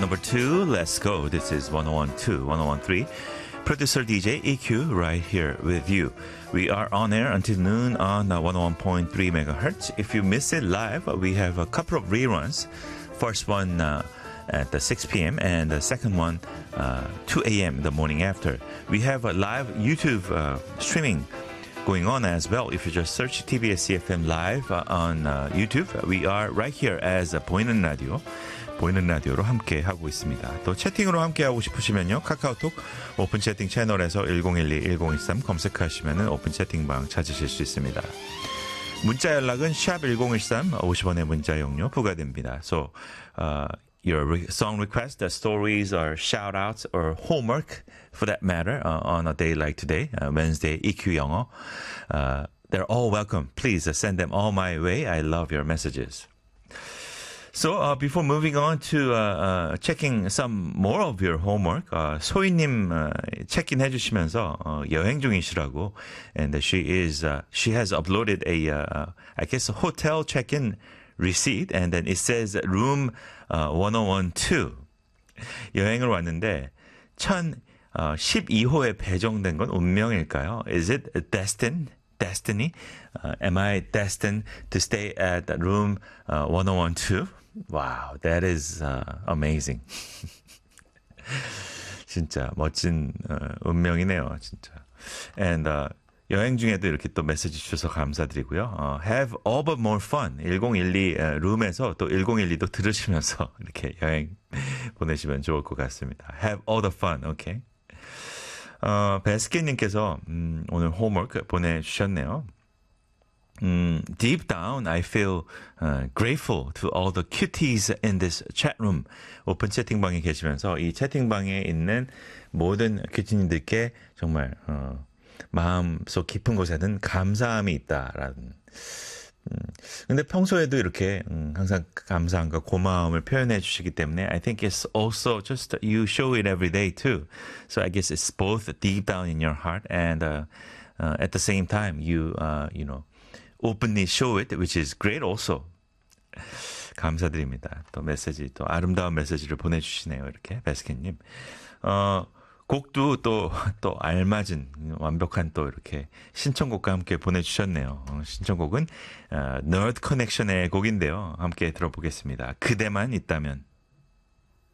number 2. Let's go. This is 1012, 1013. Producer DJ EQ right here with you. We are on air until noon on 101.3 megahertz. If you miss it live, we have a couple of reruns. First one at the 6 p.m. and the second one 2 a.m. the morning after. We have a live YouTube streaming going on as well. If you just search TBS EFM live on YouTube, we are right here as 보이는 라디오. 보이는 라디오로 함께 하고 있습니다. 또 채팅으로 함께 하고 싶으시면요. 카카오톡 오픈 채팅 채널에서 1012-1013 검색하시면 오픈 채팅방 찾으실 수 있습니다. 문자 연락은 샵 1013 50원의 문자 용료 부과됩니다. So, your song request, the stories or shout-outs or homework for that matter on a day like today, Wednesday, EQ 영어, they're all welcome. Please send them all my way. I love your messages. So, before moving on to checking some more of your homework, 소희님 check-in 해주시면서 여행 중이시라고, and she has uploaded I guess a hotel check-in receipt, and then it says room 1012. 여행을 왔는데 1012호에 배정된 건 운명일까요? Is it destiny? Am I destined to stay at room 1012? Wow, that is amazing. 진짜 멋진 운명이네요, 진짜. And 여행 중에도 이렇게 또 메시지 주셔서 감사드리고요. Have all but more fun. 1012 룸에서 또 1012도 들으시면서 이렇게 여행 보내시면 좋을 것 같습니다. Have all the fun. Okay. 베스킨님께서 오늘 홈워크 보내주셨네요. Deep down, I feel grateful to all the cuties in this chat room. 오픈 채팅방에 계시면서 이 채팅방에 있는 모든 큐티님들께 정말 마음속 깊은 곳에는 감사함이 있다라는. 근데 평소에도 이렇게 항상 감사함과 고마움을 표현해 주시기 때문에 I think it's also just you show it every day too. So I guess it's both deep down in your heart and at the same time you openly show it, which is great also. 감사드립니다. 또 메시지, 또 아름다운 메시지를 보내주시네요. 이렇게 베스킨님. 곡도 또 알맞은 완벽한 또 이렇게 신청곡과 함께 보내주셨네요. 신청곡은 Nerd Connection의 곡인데요. 함께 들어보겠습니다. 그대만 있다면.